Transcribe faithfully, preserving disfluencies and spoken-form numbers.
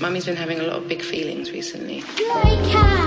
Mummy's been having a lot of big feelings recently. Like